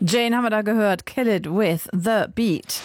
Jane haben wir da gehört. Kill It With The Beat.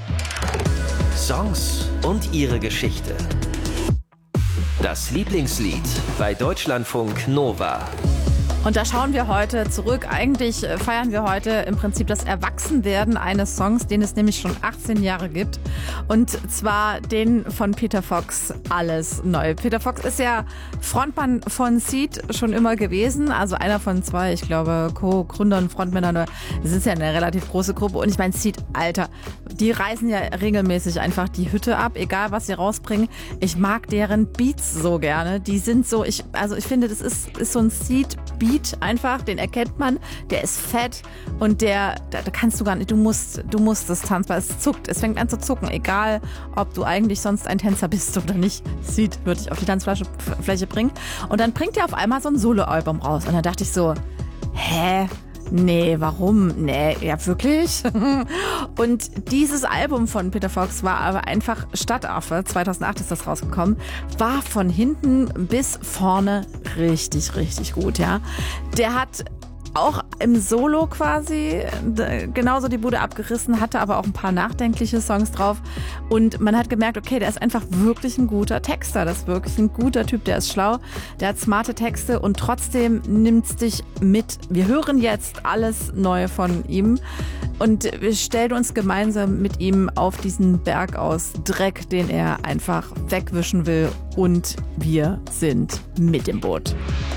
Songs und ihre Geschichte. Das Lieblingslied bei Deutschlandfunk Nova. Und da schauen wir heute zurück. Eigentlich feiern wir heute im Prinzip das Erwachsenwerden eines Songs, den es nämlich schon 18 Jahre gibt. Und zwar den von Peter Fox, Alles neu. Peter Fox ist ja Frontmann von Seeed schon immer gewesen. Also einer von zwei, ich glaube, Co-Gründern und Frontmännern. Das ist ja eine relativ große Gruppe. Und ich meine, Seeed, Alter, die reißen ja regelmäßig einfach die Hütte ab, egal was sie rausbringen. Ich mag deren Beats so gerne. Die sind so, ich finde, das ist so ein Seeed-Beat einfach, den erkennt man, der ist fett und da kannst du gar nicht, du musst das tanzen, weil es zuckt, es fängt an zu zucken, egal ob du eigentlich sonst ein Tänzer bist oder nicht. Seeed würde ich auf die Tanzfläche bringen. Und dann bringt er auf einmal so ein Soloalbum raus und dann dachte ich so, hä? Nee, warum? Nee, ja wirklich? Und dieses Album von Peter Fox war aber einfach Stadtaffe, 2008 ist das rausgekommen, war von hinten bis vorne richtig, richtig gut, ja. Der hat auch im Solo quasi genauso die Bude abgerissen, hatte aber auch ein paar nachdenkliche Songs drauf und man hat gemerkt, okay, der ist einfach wirklich ein guter Texter, das ist wirklich ein guter Typ, der ist schlau, der hat smarte Texte und trotzdem nimmt's dich mit. Wir hören jetzt Alles neu von ihm und wir stellen uns gemeinsam mit ihm auf diesen Berg aus Dreck, den er einfach wegwischen will und wir sind mit im Boot.